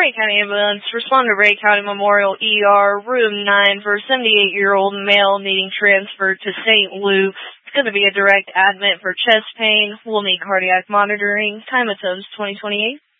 Ray County Ambulance, respond to Ray County Memorial ER, room 9 for a 78-year-old male needing transfer to St. Luke's. It's going to be a direct admit for chest pain. We'll need cardiac monitoring. Time of 2028.